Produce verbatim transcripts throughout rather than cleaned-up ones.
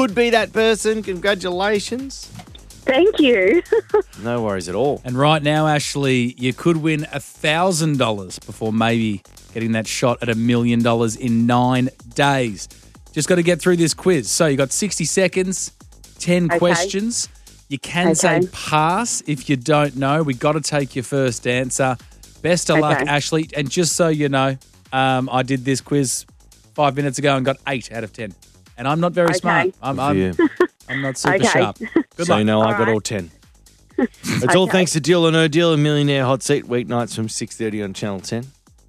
could be that person. Congratulations. Thank you. No worries at all. And right now, Ashley, you could win one thousand dollars before maybe getting that shot at a million dollars in nine days. Just got to get through this quiz. So you got sixty seconds, ten Okay. questions. You can Okay. say pass if you don't know. We got to take your first answer. Best of luck, Okay. Ashley. And just so you know, um, I did this quiz five minutes ago and got eight out of ten. And I'm not very Okay. smart. I'm, Good I'm, for you. I'm not super Okay. sharp. Good so luck. you know I All got right. all ten. It's all Okay. thanks to Deal or No Deal, a Millionaire Hot Seat, weeknights from six thirty on Channel ten.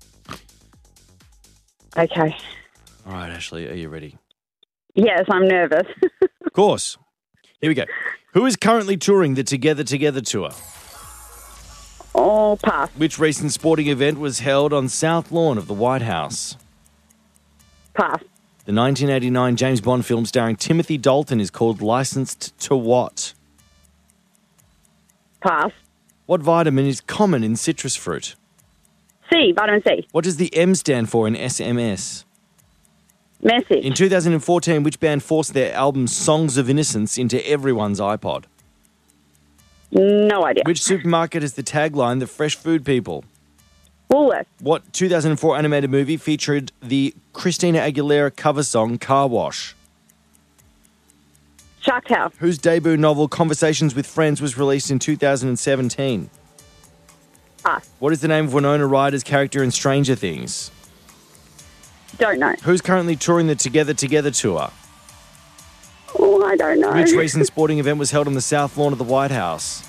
Okay. All right, Ashley, are you ready? Yes, I'm nervous. Of course. Here we go. Who is currently touring the Together Together tour? Oh, pass. Which recent sporting event was held on South Lawn of the White House? Pass. The nineteen eighty-nine James Bond film starring Timothy Dalton is called Licensed to What? Pass. What vitamin is common in citrus fruit? C, vitamin C. What does the M stand for in S M S? Message. In two thousand fourteen, which band forced their album Songs of Innocence into everyone's iPod? No idea. Which supermarket has the tagline, The Fresh Food People? Woolworth. What two thousand four animated movie featured the Christina Aguilera cover song Car Wash? Shark Tale. Whose debut novel Conversations with Friends was released in two thousand seventeen? Pass. What is the name of Winona Ryder's character in Stranger Things? Don't know. Who's currently touring the Together Together tour? Oh, I don't know. Which recent sporting event was held on the South Lawn of the White House?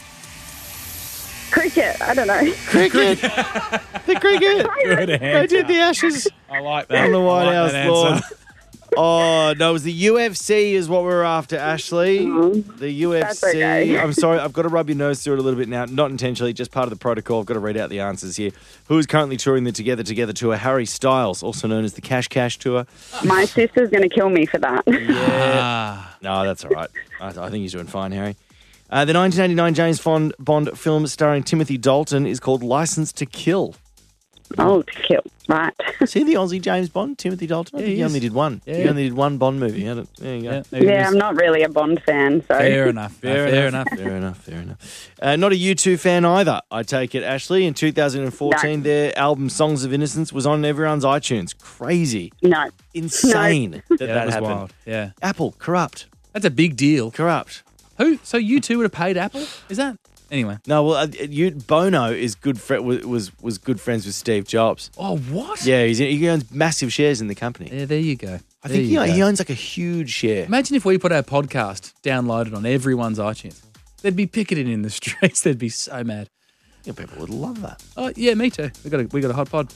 Cricket. I don't know. Cricket. The cricket. Good They answer. did the Ashes I like that. on the I White like House that lawn. answer. Oh, no, it was the U F C is what we're after, Ashley. The U F C. That's okay. I'm sorry, I've got to rub your nose through it a little bit now. Not intentionally, just part of the protocol. I've got to read out the answers here. Who is currently touring the Together Together tour? Harry Styles, also known as the Cash Cash tour. My sister's going to kill me for that. Ah. No, that's all right. I, I think he's doing fine, Harry. Uh, the nineteen eighty-nine James Bond, Bond film starring Timothy Dalton is called License to Kill. Oh, to kill. Right. See the Aussie James Bond, Timothy Dalton? I Yeah, think he he is. only did one. He Yeah. only did one Bond movie. Had it. There you go. Yeah, there he Yeah, is. I'm not really a Bond fan, so. Fair enough. Fair, fair enough. Fair enough. Fair enough. Uh, not a U two fan either, I take it, Ashley. In two thousand fourteen, No. their album Songs of Innocence was on everyone's iTunes. Crazy. No. Insane that Yeah, that, that was happened. wild. Yeah. Apple, corrupt. That's a big deal. Corrupt. Who? So you two would have paid Apple? Is that? Anyway. No, well, uh, you, Bono is good fri was, was was good friends with Steve Jobs. Oh, what? Yeah, he's, he owns massive shares in the company. Yeah, there you go. I There think he, you go. he owns like a huge share. Imagine if we put our podcast downloaded on everyone's iTunes. They'd be picketing in the streets. They'd be so mad. Yeah, people would love that. Oh, yeah, me too. We got a, we got a hot pod.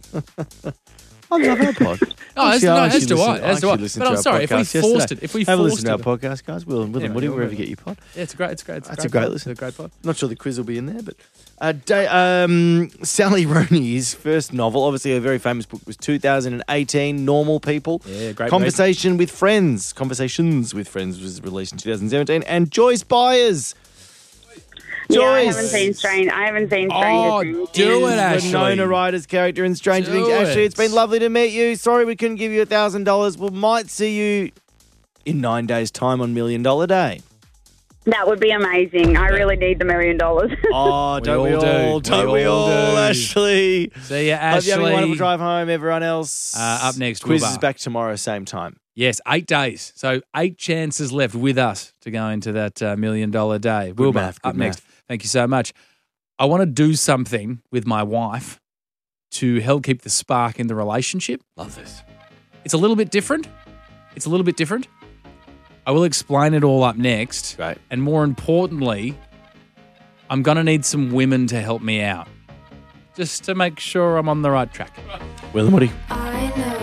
I love our pod. Oh, as, Actually, no, I as actually do I. listened- As do I. actually listened But to I'm our sorry, if we podcast forced yesterday. it, if we Have a forced listen to our it. podcast, guys. Will and Will and Anyway, Woody, we'll- wherever you get your pod. Yeah, it's a great, it's great. It's That's a great pod. listen. It's a great pod. Not sure the quiz will be in there, but uh, da- um, Sally Rooney's first novel, obviously a very famous book, was two thousand eighteen, Normal People. Yeah, great Conversation with Friends. Conversations with Friends was released in two thousand seventeen. And Joyce Byers. Yeah, I Joyce. haven't seen Stranger. I haven't seen Stranger Oh, Things. do it, is Ashley. Winona Ryder's character in Stranger Do Things. Ashley, it's it. been lovely to meet you. Sorry we couldn't give you a thousand dollars. We might see you in nine days' time on Million Dollar Day. That would be amazing. I really need the million dollars. Oh, don't We we all all? do. Don't We we all all, do. Ashley? See ya, Hope you have a wonderful Ashley. drive home, everyone else. Uh, up next, Quiz Wilbur. is back tomorrow, same time. Yes, eight days. So eight chances left with us to go into that uh, million dollar day. Wilbur, math, good up next. math. Thank you so much. I want to do something with my wife to help keep the spark in the relationship. Love this. It's a little bit different. It's a little bit different. I will explain it all up next. Great. And more importantly, I'm going to need some women to help me out just to make sure I'm on the right track. Will and Woody. I know.